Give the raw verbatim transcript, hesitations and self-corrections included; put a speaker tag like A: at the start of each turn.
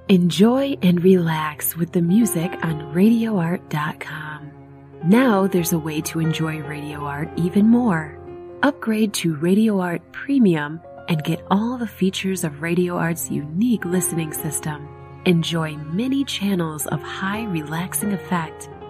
A: Enjoy and relax with the music on radio art dot com. Now there's a way to enjoy Radio Art even more. Upgrade to Radio Art Premium and get all the features of Radio Art's unique listening system. Enjoy many channels of high relaxing effect